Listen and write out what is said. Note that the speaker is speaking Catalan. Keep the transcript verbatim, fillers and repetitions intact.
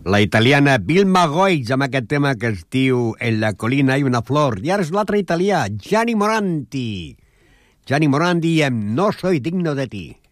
La italiana Vilma Goix amb aquest tema que es diu En la colina hay una flor. I ara és l'altre italià, Gianni Morandi. Gianni Morandi amb No soy digno de ti.